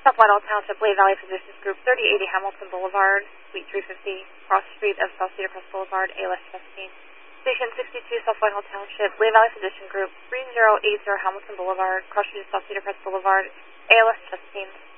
South Whitehall Township, Lehigh Valley Physicians Group, 3080 Hamilton Boulevard, Suite 350, cross street of South Cedar Crest Boulevard, ALS testing. Station 62, South Whitehall Township, Lehigh Valley Physician Group, 3080 Hamilton Boulevard, cross street of South Cedar Crest Boulevard, ALS testing.